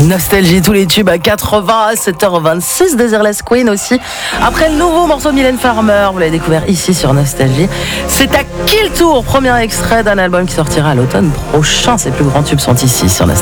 Nostalgie, tous les tubes à 80, à 7h26, Desireless Queen aussi. Après le nouveau morceau de Mylène Farmer, vous l'avez découvert ici sur Nostalgie. C'est à Kill Tour, premier extrait d'un album qui sortira à l'automne prochain. Ses plus grands tubes sont ici sur Nostalgie.